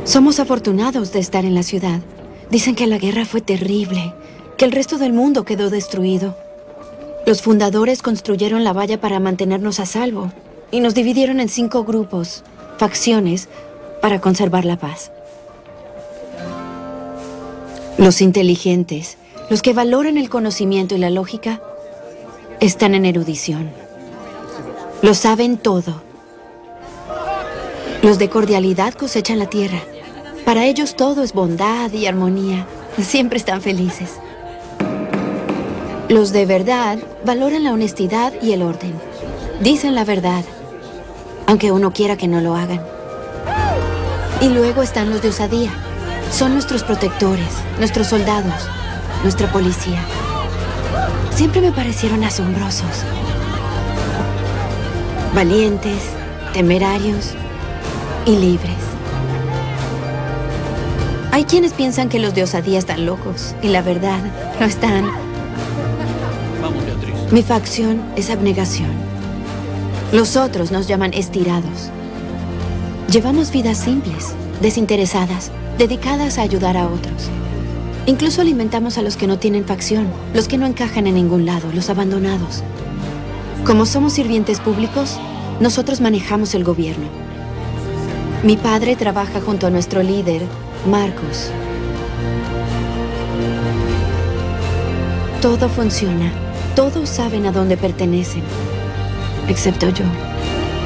Somos afortunados de estar en la ciudad. Dicen que la guerra fue terrible, que el resto del mundo quedó destruido. Los fundadores construyeron la valla para mantenernos a salvo y nos dividieron en 5 grupos, facciones, para conservar la paz. Los inteligentes, los que valoran el conocimiento y la lógica, están en erudición. Lo saben todo. Los de cordialidad cosechan la tierra. Para ellos todo es bondad y armonía. Siempre están felices. Los de verdad valoran la honestidad y el orden. Dicen la verdad, aunque uno quiera que no lo hagan. Y luego están los de osadía. Son nuestros protectores, nuestros soldados, nuestra policía. Siempre me parecieron asombrosos. Valientes, temerarios y libres. Hay quienes piensan que los de osadía están locos, y la verdad, no están. Vamos, Beatriz. Mi facción es abnegación. Los otros nos llaman estirados. Llevamos vidas simples, desinteresadas, dedicadas a ayudar a otros. Incluso alimentamos a los que no tienen facción, los que no encajan en ningún lado, los abandonados. Como somos sirvientes públicos, nosotros manejamos el gobierno. Mi padre trabaja junto a nuestro líder, Marcos. Todo funciona. Todos saben a dónde pertenecen, excepto yo.